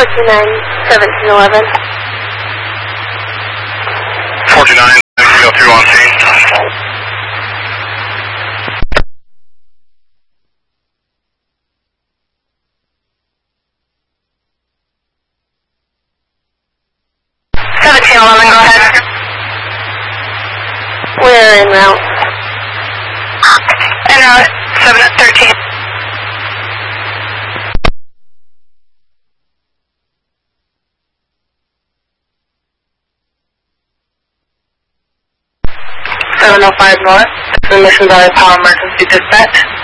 429-1711. 429, go through on scene. Go ahead. We're en route. En route, 713. North, Mission Valley Power Emergency Dispatch.